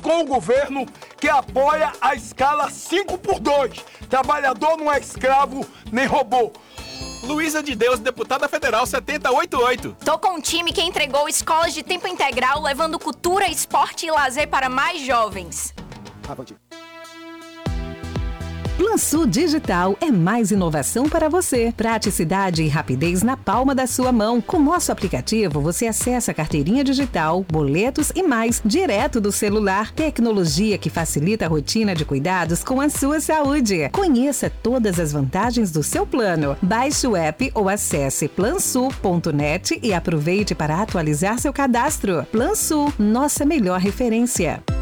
com o governo que apoia a escala 5x2. Trabalhador não é escravo nem robô. Luísa de Deus, deputada federal 7088. Tô com um time que entregou escolas de tempo integral, levando cultura, esporte e lazer para mais jovens. PlanSul Digital é mais inovação para você. Praticidade e rapidez na palma da sua mão. Com nosso aplicativo, você acessa a carteirinha digital, boletos e mais, direto do celular. Tecnologia que facilita a rotina de cuidados com a sua saúde. Conheça todas as vantagens do seu plano. Baixe o app ou acesse plansul.net e aproveite para atualizar seu cadastro. PlanSul, nossa melhor referência.